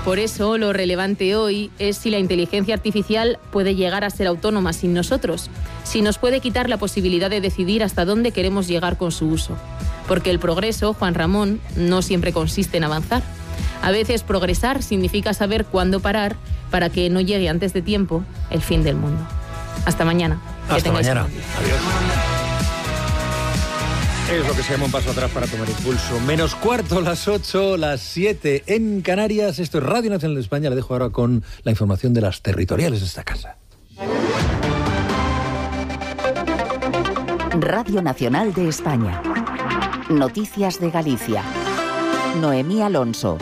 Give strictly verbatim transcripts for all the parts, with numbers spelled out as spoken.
Por eso, lo relevante hoy es si la inteligencia artificial puede llegar a ser autónoma sin nosotros, si nos puede quitar la posibilidad de decidir hasta dónde queremos llegar con su uso. Porque el progreso, Juan Ramón, no siempre consiste en avanzar. A veces progresar significa saber cuándo parar para que no llegue antes de tiempo el fin del mundo. Hasta mañana. Hasta mañana. Adiós. Es lo que se llama un paso atrás para tomar impulso. Menos cuarto, las ocho, las siete en Canarias. Esto es Radio Nacional de España. Le dejo ahora con la información de las territoriales de esta casa. Radio Nacional de España. Noticias de Galicia. Noemí Alonso.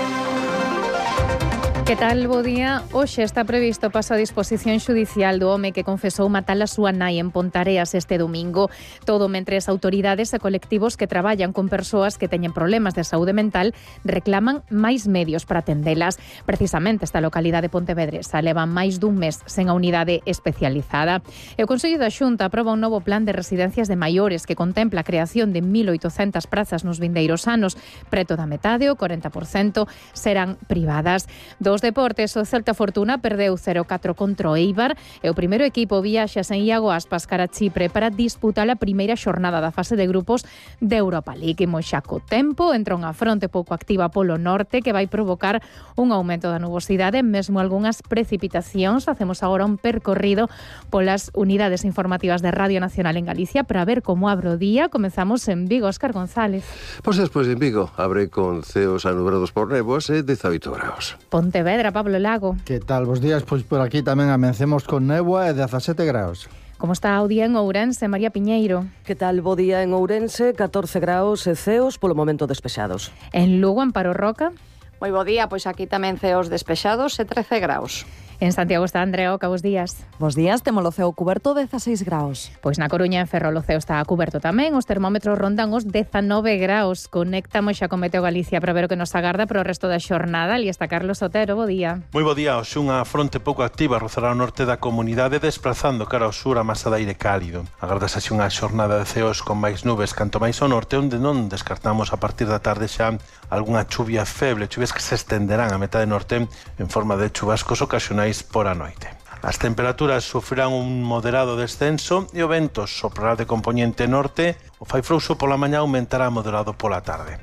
Que tal, bo día? Hoxe está previsto paso a disposición xudicial do home que confesou matar a súa nai en Pontareas este domingo. Todo mentres autoridades e colectivos que traballan con persoas que teñen problemas de saúde mental reclaman máis medios para atendelas. Precisamente esta localidade de Pontevedresa leva máis dun mes sen a unidade especializada. E o Consello da Xunta aproba un novo plan de residencias de maiores que contempla a creación de mil oitocentas prazas nos vindeiros anos. Preto da metade, o corenta por cento, serán privadas. Dos deportes, o Celta Fortuna perdeu cero catro contra o Eibar e o primeiro equipo viaxa sen Iago Aspas cara a Chipre para disputar a primeira xornada da fase de grupos de Europa League. Imos xa co tempo, entra unha fronte pouco activa polo norte que vai provocar un aumento da nubosidade, mesmo algunhas precipitacións. Facemos agora un percorrido polas unidades informativas de Radio Nacional en Galicia para ver como abre o día. Comezamos en Vigo, Óscar González. Pois despois en Vigo abre con ceos anubrados por néboas e dezaoito graus. Pontevedra, Pablo Lago. Que tal, bos días? Pois por aquí tamén amencemos con néboa e dezasete graus. Como está o día en Ourense, María Piñeiro? Que tal, bo día en Ourense, catorce graus e ceos polo momento despexados. En Lugo, Amparo Roca? Moi bo día, pois aquí tamén ceos despexados e trece graus. En Santiago está Andrea Oca, bos días. Bos días, temos o ceo cuberto dezaseis graus. Pois na Coruña en Ferrol o ceo está cuberto tamén, os termómetros rondan os dezanove graus. Conectamos xa con Meteo Galicia para ver o que nos agarda para o resto da xornada. Ali está Carlos Otero, bo día. Moi bo día, hoxe unha fronte pouco activa rozará o norte da comunidade desplazando cara ao sur a masa de aire cálido. Agardas así unha xornada de ceos con máis nubes canto máis ao norte, onde non descartamos a partir da tarde xa algunha chuvia feble, chuvias que se estenderán a metade norte en forma de chubascos ocasionais por a noite. As temperaturas sufrirán un moderado descenso e o vento soprará de componente norte, o fai frouxo pola mañá aumentará moderado pola tarde.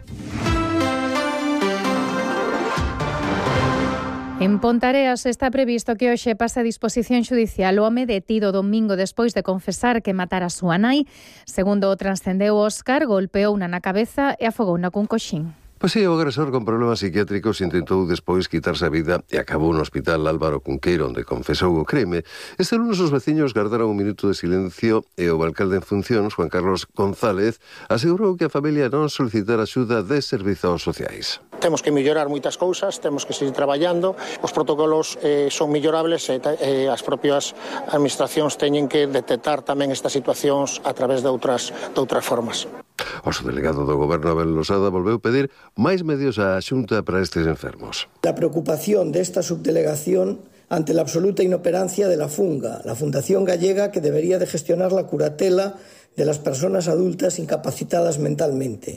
En Pontareas está previsto que hoxe pase a disposición xudicial o home detido domingo despois de confesar que matara a súa nai. Segundo o transcendeu Óscar, golpeouna na cabeza e afogouna cun coxín. Pois sí, o agresor con problemas psiquiátricos intentou despois quitarse a vida e acabou no hospital Álvaro Cunqueiro, onde confesou o crime. Este lunes os veciños gardaron un minuto de silencio e o alcalde en funcións, Juan Carlos González, asegurou que a familia non solicitara axuda de servizos sociais. Temos que mellorar moitas cousas, temos que seguir traballando, os protocolos eh, son mellorables e eh, as propias administracións teñen que detectar tamén estas situacións a través de outras, de outras formas. O subdelegado do Goberno Abel Losada volveu pedir máis medios á Xunta para estes enfermos. La preocupación de esta subdelegación ante la absoluta inoperancia de la FUNGA, la Fundación Gallega que debería de gestionar la curatela de las personas adultas incapacitadas mentalmente,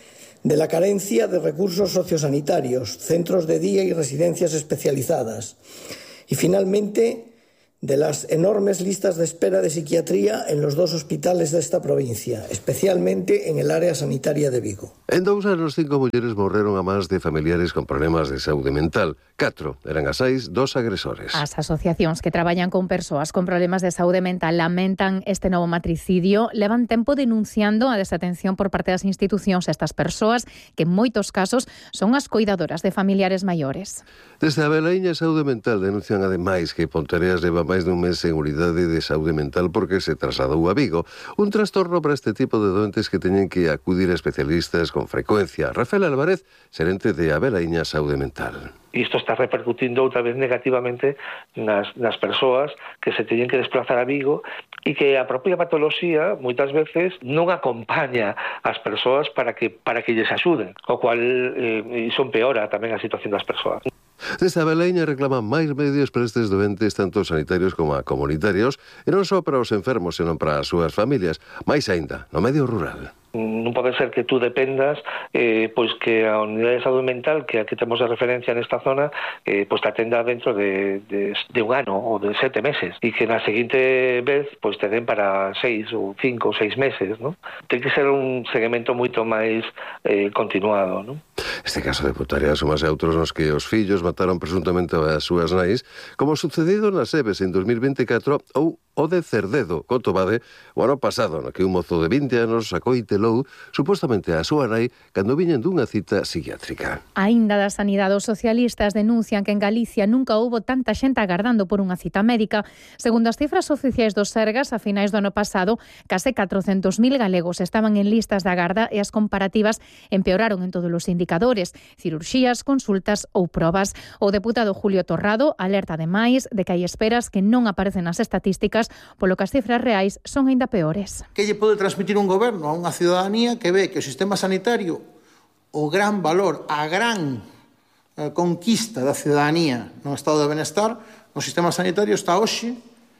de la carencia de recursos sociosanitarios, centros de día y residencias especializadas, y finalmente de las enormes listas de espera de psiquiatría en los dos hospitales de esta provincia, especialmente en el área sanitaria de Vigo. En dous anos, cinco mulleres morreron a mans de familiares con problemas de saúde mental. Catro eran as seis dos agresores. As asociacións que traballan con persoas con problemas de saúde mental lamentan este novo matricidio. Levan tempo denunciando a desatención por parte das institucións a estas persoas que en moitos casos son as coidadoras de familiares maiores. Desde a Belaíña Saúde Mental denuncian ademais que Pontereas leva máis dun mes en unidade de saúde mental porque se trasladou a Vigo. Un trastorno para este tipo de doentes que teñen que acudir a especialistas con frecuencia. Rafael Álvarez, xerente de Abelaíña Saúde Mental. Isto está repercutindo outra vez negativamente nas, nas persoas que se teñen que desplazar a Vigo e que a propia patoloxía moitas veces non acompaña as persoas para que para que lles axuden, o cual eh, iso empeora tamén a situación das persoas. Desta veleña reclaman máis medios para estes doentes, tanto sanitarios como comunitarios, e non só para os enfermos, senón para as súas familias, máis aínda no medio rural. Non pode ser que tú dependas eh, pois que a unidade de saúde mental que aquí temos de referencia nesta zona eh, pois te atenda dentro de, de, de un ano ou de sete meses e que na seguinte vez pois te den para seis ou cinco ou seis meses, ¿no? Ten que ser un seguimento moito máis eh, continuado, ¿no? Este caso de Pontareas sumase a outros nos que os fillos mataron presuntamente as súas nais, como sucedido nas Eves en dos mil vinte e catro ou o de Cerdedo, Cotobade, o ano pasado, no que un mozo de vinte anos sacou e telou supostamente a súa nai cando viñen dunha cita psiquiátrica. Aínda da sanidade, os socialistas denuncian que en Galicia nunca houbo tanta xente agardando por unha cita médica. Segundo as cifras oficiais do Sergas, a finais do ano pasado, case catrocentos mil galegos estaban en listas de agarda e as comparativas empeoraron en todos os indicadores, cirurxías, consultas ou probas. O deputado Julio Torrado alerta ademais de que hai esperas que non aparecen nas estatísticas, polo que as cifras reais son aínda peores. Que lle pode transmitir un goberno a unha ciudadanía que ve que o sistema sanitario, o gran valor, a gran eh, conquista da ciudadanía no estado de benestar, o sistema sanitario está hoxe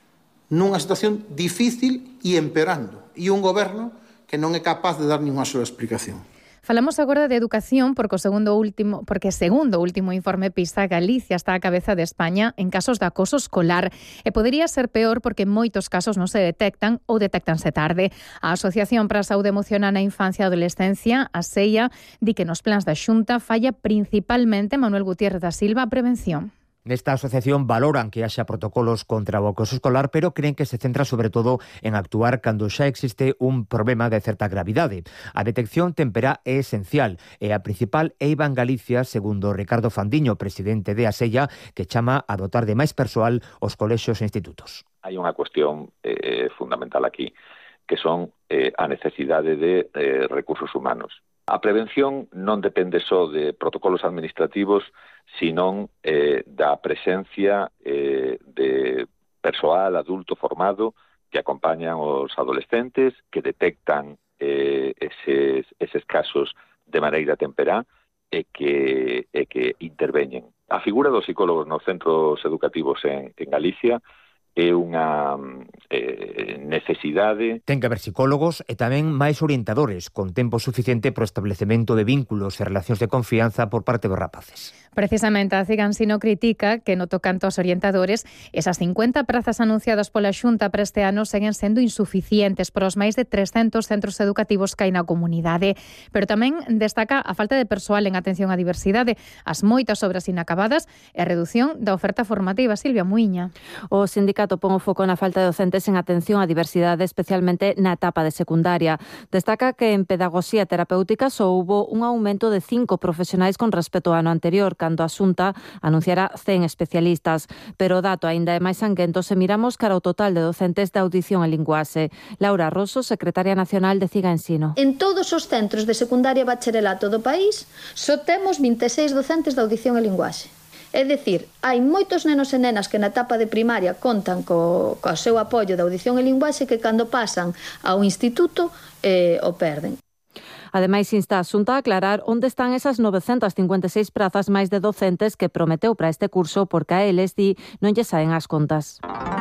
nunha situación difícil e empeorando, e un goberno que non é capaz de dar ninguna sola explicación. Falamos agora de educación porque o segundo último, porque segundo o último informe PISA, Galicia está á cabeza de España en casos de acoso escolar e podería ser peor porque moitos casos non se detectan ou detectanse tarde. A Asociación para a Saúde Emocional na Infancia e Adolescencia, a SEIA, di que nos plans da Xunta falla principalmente, Manuel Gutiérrez da Silva, a prevención. Nesta asociación valoran que haxa protocolos contra o acoso escolar, pero creen que se centra sobre todo en actuar cando xa existe un problema de certa gravidade. A detección temperá é esencial e a principal eiva en Galicia, segundo Ricardo Fandiño, presidente de ASEIA, que chama a dotar de máis persoal os colexios e institutos. Hai unha cuestión eh, fundamental aquí, que son eh, a necesidade de eh, recursos humanos. A prevención non depende só de protocolos administrativos, sino eh, da presencia eh, de persoal adulto formado que acompañan os adolescentes, que detectan eh, eses, eses casos de maneira temperá e que, e que interveñen. A figura dos psicólogos nos centros educativos en, en Galicia é unha eh, necesidade. Ten que haber psicólogos e tamén máis orientadores, con tempo suficiente para o establecemento de vínculos e relacións de confianza por parte dos rapaces. Precisamente a Cigansino critica que no tocante aos orientadores, esas cincuenta prazas anunciadas pola Xunta para este ano seguen sendo insuficientes para os máis de trescentos centros educativos que hai na comunidade. Pero tamén destaca a falta de persoal en atención á diversidade, as moitas obras inacabadas e a redución da oferta formativa. Silvia Muiña. O sindicato pon o foco na falta de docentes en atención á diversidade, especialmente na etapa de secundaria. Destaca que en pedagogía terapéutica só houbo un aumento de cinco profesionais con respecto ao ano anterior, cando a Xunta anunciara cen especialistas. Pero o dato aínda é máis sanguento se miramos cara ao total de docentes de audición e linguaxe. Laura Rosso, secretaria nacional de Cigansino. En todos os centros de secundaria e bacharelato do país só temos vinte e seis docentes de audición e linguaxe. É dicir, hai moitos nenos e nenas que na etapa de primaria contan co, co seu apoio de audición e linguaxe que cando pasan ao instituto eh, o perden. Ademais, insta a Xunta a aclarar onde están esas novecentas cincuenta e seis prazas máis de docentes que prometeu para este curso, porque a eles di non lle saen as contas.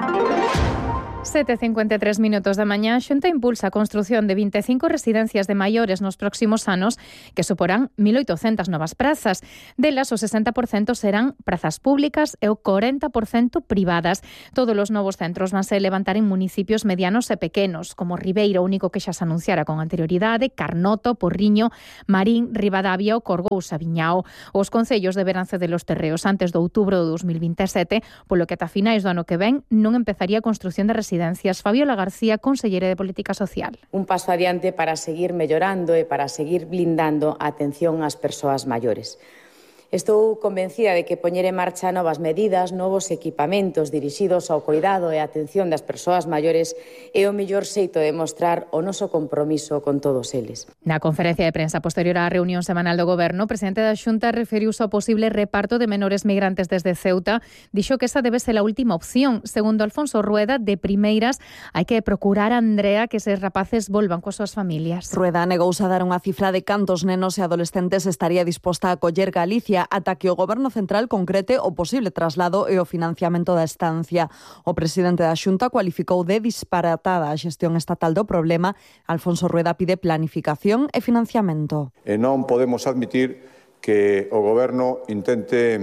sete e cincuenta e tres minutos da mañá, Xunta impulsa a construción de vinte e cinco residencias de maiores nos próximos anos que suporán mil oitocentas novas prazas. Delas, o sesenta por cento serán prazas públicas e o corenta por cento privadas. Todos os novos centros vanse levantar en municipios medianos e pequenos, como Ribeiro, único que xa se anunciara con anterioridade, Carnoto, Porriño, Marín, Ribadavia ou Corgousa, Viñao. Os concellos deberán ceder os terreos antes do outubro do dos mil vinte e sete, polo que ata finais do ano que ven non empezaría a construción de residencias. Fabiola García, conselleira de Política Social. Un paso adiante para seguir mellorando e para seguir blindando a atención ás persoas maiores. Estou convencida de que poñer en marcha novas medidas, novos equipamentos dirixidos ao cuidado e a atención das persoas maiores é o mellor xeito de mostrar o noso compromiso con todos eles. Na conferencia de prensa posterior á reunión semanal do Goberno, o presidente da Xunta referiuse ao posible reparto de menores migrantes desde Ceuta. Dixo que esa debe ser a última opción. Segundo Alfonso Rueda, de primeiras, hai que procurar, Andrea, que eses rapaces volvan coas súas familias. Rueda negouse a dar unha cifra de cantos nenos e adolescentes estaría disposta a acoller Galicia. secundaria ata que o Goberno Central concrete o posible traslado e o financiamento da estancia. O presidente da Xunta cualificou de disparatada a xestión estatal do problema. Alfonso Rueda pide planificación e financiamento. E non podemos admitir que o Goberno intente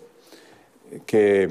que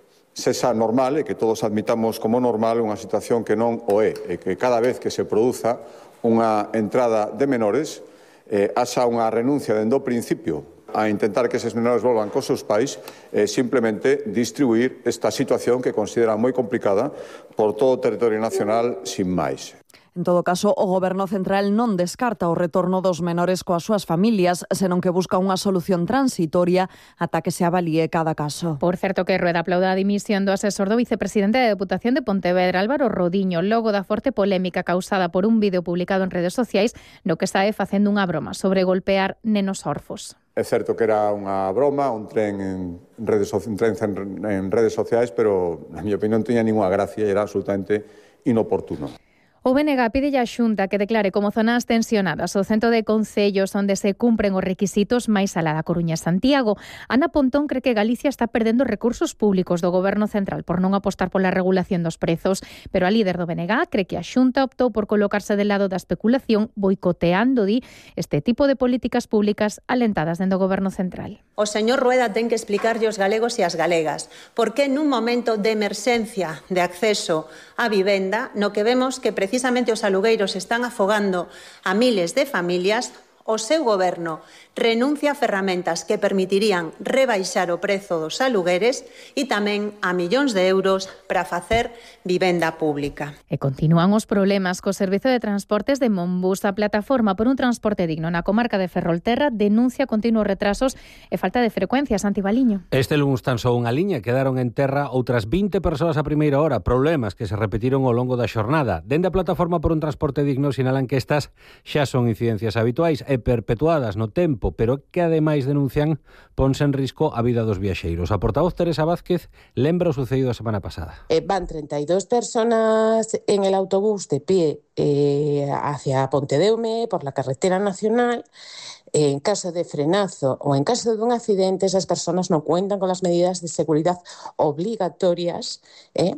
sexa normal e que todos admitamos como normal unha situación que non o é, e que cada vez que se produza unha entrada de menores eh, haxa unha renuncia dende o principio a intentar que eses menores volvan cos seus pais e eh, simplemente distribuir esta situación que considera moi complicada por todo o territorio nacional sin máis. En todo caso, o Goberno Central non descarta o retorno dos menores coas súas familias, senón que busca unha solución transitoria ata que se avalíe cada caso. Por certo que Rueda aplauda a dimisión do asesor do vicepresidente da Deputación de Pontevedra, Álvaro Rodiño, logo da forte polémica causada por un vídeo publicado en redes sociais no que está facendo unha broma sobre golpear nenos orfos. É certo que era unha broma, un tren en redes, un tren en redes sociais, pero, na miña opinión, non tiña ninguna gracia e era absolutamente inoportuno. O B N G pide a Xunta que declare como zonas tensionadas o centro de concellos onde se cumpren os requisitos máis alá da Coruña e Santiago. Ana Pontón cree que Galicia está perdendo recursos públicos do Goberno Central por non apostar pola regulación dos prezos, pero a líder do B N G cree que a Xunta optou por colocarse del lado da especulación, boicoteando, di, este tipo de políticas públicas alentadas dentro do Goberno Central. O señor Rueda ten que explicarlle aos galegos e ás galegas por que nun momento de emerxencia de acceso á vivenda, no que vemos que precisamente os alugueiros están afogando a miles de familias, o seu goberno renuncia a ferramentas que permitirían rebaixar o prezo dos alugueres e tamén a millóns de euros para facer vivenda pública. E continúan os problemas co servizo de transportes de Monbus. A plataforma por un transporte digno na comarca de Ferrolterra denuncia continuos retrasos e falta de frecuencias. Santi Baliño. Este luns tan só unha liña, quedaron en terra outras vinte persoas a primeira hora, problemas que se repetiron ao longo da xornada. Dende a plataforma por un transporte digno sinalan que estas xa son incidencias habituais e perpetuadas no tempo, pero que ademais denuncian ponse en risco a vida dos viaxeiros. A portavoz Teresa Vázquez lembra o sucedido a semana pasada. Eh, van treinta y dos personas en el autobús de pie eh, hacia Pontedeume por la carretera nacional. En caso de frenazo o en caso de un accidente, esas personas no cuentan con las medidas de seguridad obligatorias, ¿eh?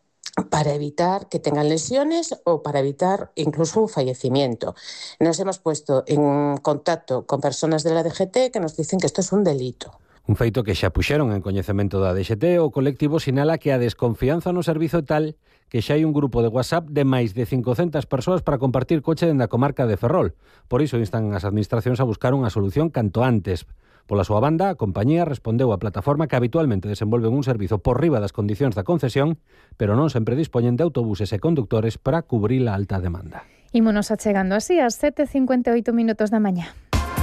para evitar que tengan lesiones o para evitar incluso un fallecimiento. Nos hemos puesto en contacto con personas de la D G T que nos dicen que esto es un delito. Un feito que xa puxeron en coñecemento da D X T. O colectivo sinala que a desconfianza no servizo tal que xa hai un grupo de WhatsApp de máis de cincocentas persoas para compartir coche dende a comarca de Ferrol. Por iso instan as administracións a buscar unha solución canto antes. Pola súa banda, a compañía respondeu á plataforma que habitualmente desenvolven un servizo por riba das condicións da concesión, pero non sempre dispoñen de autobuses e conductores para cubrir a alta demanda. Ímonos achegando así ás sete e cincuenta e oito minutos da mañá.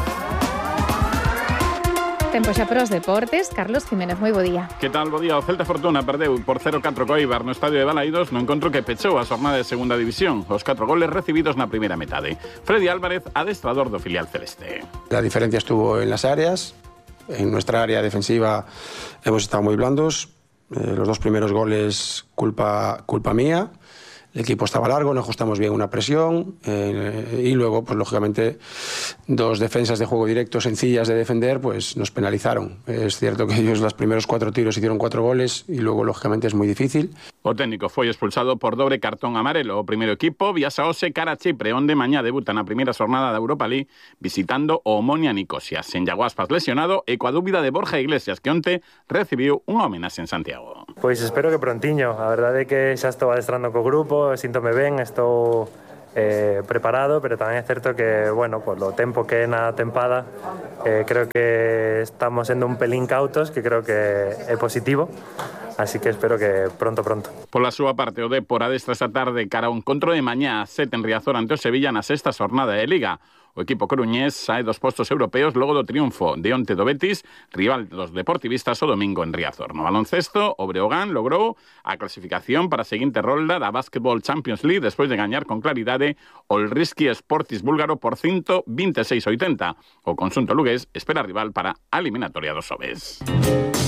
Tempo xa para os deportes. Carlos Jiménez, moi bo día. Que tal, bo día? O Celta Fortuna perdeu por cero catro co Eibar no estadio de Balaídos no encontro que pechou a xornada de segunda división. Os catro goles recibidos na primeira metade. Freddy Álvarez, adestrador do filial celeste. La diferencia estuvo en las áreas. En nuestra área defensiva hemos estado muy blandos. Eh, los dos primeros goles culpa, culpa mía. El equipo estaba largo, no ajustamos bien una presión eh, y luego, pues lógicamente, dos defensas de juego directo sencillas de defender, pues nos penalizaron. Es cierto que ellos los primeros cuatro tiros hicieron cuatro goles y luego, lógicamente, es muy difícil. O técnico foi expulsado por dobre cartón amarelo. O primeiro equipo viaxa hoxe cara a Chipre, onde mañá debuta na primeira xornada da Europa League visitando o Omonia Nicosia. Sen Iago Aspas lesionado e coa dúbida de Borja Iglesias, que onte recibiu unha homenaxe en Santiago. Pois espero que prontiño. A verdade é que xa estou adestrando co grupo, síntome ben, estou eh, preparado, pero tamén é certo que, bueno, polo tempo que é na tempada, eh, creo que estamos sendo un pelín cautos, que creo que é positivo. Así que espero que pronto, pronto. Pola súa parte, o Depor adestra esta tarde cara a un encontro de mañá a sete en Riazor ante o Sevilla na sexta xornada de Liga. O equipo coruñés sae dos postos europeos logo do triunfo de onte do Betis, rival dos deportivistas o domingo en Riazor. No baloncesto, o Breogán logrou a clasificación para a seguinte rolda da Basketball Champions League despois de gañar con claridade o Risky Sportis búlgaro por ciento vinte e seis a oitenta. O conxunto lugués espera rival para a eliminatoria dos Oves.